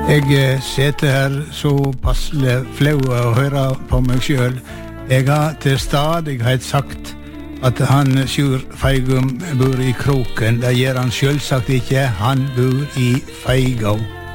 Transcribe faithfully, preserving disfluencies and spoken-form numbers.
Jeg sitter her så passelig flau og hører på meg selv. Jeg har til stadighet sagt at han Sjur Feigum bor i Kroken. Det gjør han selvsagt ikke. Han bor i Feigå.